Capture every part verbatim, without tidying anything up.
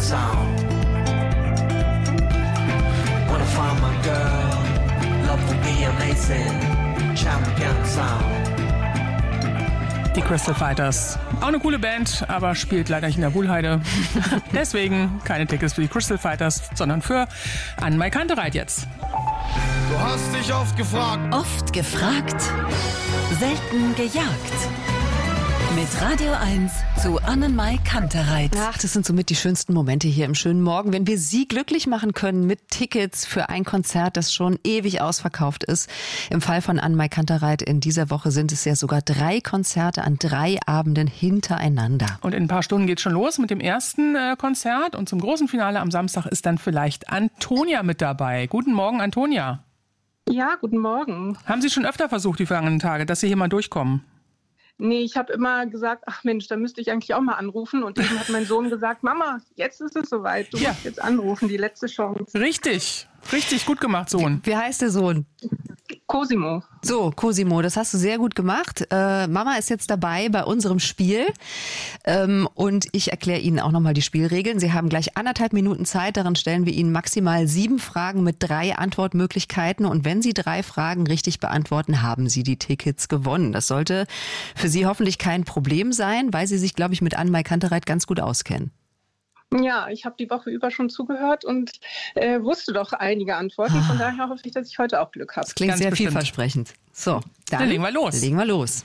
sound. Wanna find my girl, love will be amazing. Champion Sound. Die Crystal Fighters. Auch eine coole Band, aber spielt leider nicht in der Wuhlheide. Deswegen keine Tickets für die Crystal Fighters, sondern für Annemarie Kantereit jetzt. Du hast dich oft gefragt. Oft gefragt, selten gejagt. Mit Radio eins zu Annemarie Kantereit. Ach, das sind somit die schönsten Momente hier im schönen Morgen, wenn wir Sie glücklich machen können mit Tickets für ein Konzert, das schon ewig ausverkauft ist. Im Fall von Annemarie Kantereit in dieser Woche sind es ja sogar drei Konzerte an drei Abenden hintereinander. Und in ein paar Stunden geht's schon los mit dem ersten äh, Konzert. Und zum großen Finale am Samstag ist dann vielleicht Antonia mit dabei. Guten Morgen, Antonia. Ja, guten Morgen. Haben Sie schon öfter versucht, die vergangenen Tage, dass Sie hier mal durchkommen? Nee, ich habe immer gesagt, ach Mensch, da müsste ich eigentlich auch mal anrufen. Und eben hat mein Sohn gesagt, Mama, jetzt ist es soweit, du Ja. musst jetzt anrufen, die letzte Chance. Richtig, richtig gut gemacht, Sohn. Wie heißt der Sohn? Cosimo. So, Cosimo, das hast du sehr gut gemacht. Äh, Mama ist jetzt dabei bei unserem Spiel ähm, und ich erkläre Ihnen auch nochmal die Spielregeln. Sie haben gleich anderthalb Minuten Zeit, darin stellen wir Ihnen maximal sieben Fragen mit drei Antwortmöglichkeiten und wenn Sie drei Fragen richtig beantworten, haben Sie die Tickets gewonnen. Das sollte für Sie hoffentlich kein Problem sein, weil Sie sich, glaube ich, mit Annemarie Kantereit ganz gut auskennen. Ja, ich habe die Woche über schon zugehört und äh, wusste doch einige Antworten. Von daher hoffe ich, dass ich heute auch Glück habe. Das klingt Ganz sehr bestimmt. vielversprechend. So, dann, Dann legen wir los. Legen wir los.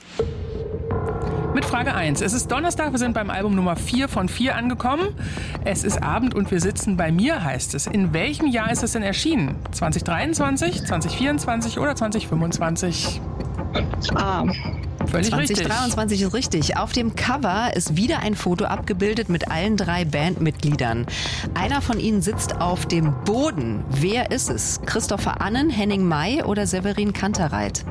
Mit Frage eins. Es ist Donnerstag, wir sind beim Album Nummer vier von vier angekommen. Es ist Abend und wir sitzen bei mir, heißt es. In welchem Jahr ist es denn erschienen? zwanzig dreiundzwanzig, zwanzig vierundzwanzig oder zwanzig fünfundzwanzig? Ah, Völlig zwanzig richtig. dreiundzwanzig ist richtig. Auf dem Cover ist wieder ein Foto abgebildet mit allen drei Bandmitgliedern. Einer von ihnen sitzt auf dem Boden. Wer ist es? Christopher Annen, Henning May oder Severin Kantereit?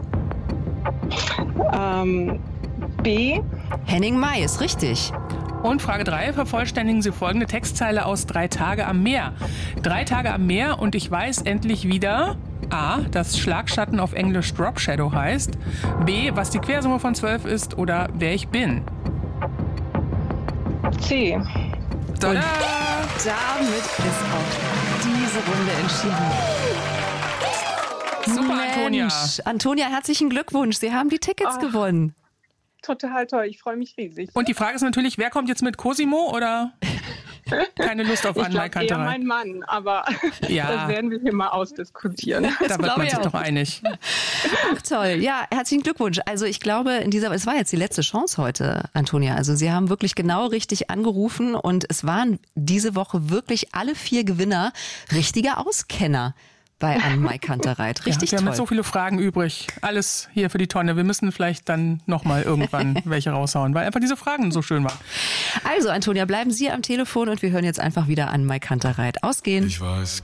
ähm, B. Henning May ist richtig. Und Frage drei, vervollständigen Sie folgende Textzeile aus Drei Tage am Meer. Drei Tage am Meer und ich weiß endlich wieder... A, dass Schlagschatten auf Englisch Drop Shadow heißt. B, was die Quersumme von zwölf ist oder wer ich bin. C. Tada! Damit ist auch diese Runde entschieden. Super, Mensch, Antonia. Antonia, herzlichen Glückwunsch. Sie haben die Tickets Ach. gewonnen. Total toll, ich freue mich riesig. Und die Frage ist natürlich, wer kommt jetzt mit? Cosimo oder keine Lust auf Ich Annemarie glaube eher Kantereit? mein Mann, aber Ja. das werden wir hier mal ausdiskutieren. Da wird glaub man ich sich auch. doch einig. Ach, toll. Ja, herzlichen Glückwunsch. Also ich glaube, in dieser, es war jetzt die letzte Chance heute, Antonia. Also Sie haben wirklich genau richtig angerufen und es waren diese Woche wirklich alle vier Gewinner richtige Auskenner bei Annemarie Kantereit. Richtig ja, wir haben toll. jetzt so viele Fragen übrig. Alles hier für die Tonne. Wir müssen vielleicht dann nochmal irgendwann welche raushauen, weil einfach diese Fragen so schön waren. Also Antonia, bleiben Sie am Telefon und wir hören jetzt einfach wieder Annemarie Kantereit ausgehen. Ich weiß